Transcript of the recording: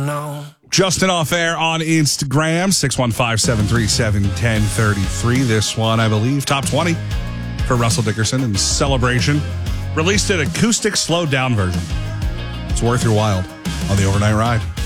No. Justin off air on Instagram, 615-737-1033. This one, I believe, top 20 for Russell Dickerson in celebration. Released an acoustic slowed down version. It's worth your while on the overnight ride.